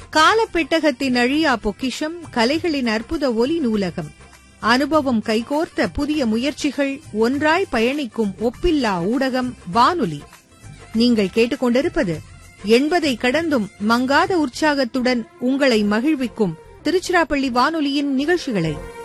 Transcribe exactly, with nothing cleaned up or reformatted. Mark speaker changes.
Speaker 1: காலப்பெட்டகத்தின் அழியா பொக்கிஷம், கலைகளின் அற்புத ஒலி நூலகம், அனுபவம் கைகோர்த்த புதிய முயற்சிகள், ஒன்றாய் பயணிக்கும் ஒப்பில்லா ஊடகம் வானொலி. நீங்கள் கேட்டுக்கொண்டிருப்பது எண்பதை கடந்தும் மங்காத உற்சாகத்துடன் உங்களை மகிழ்விக்கும் திருச்சிராப்பள்ளி வானொலியின் நிகழ்ச்சிகளை.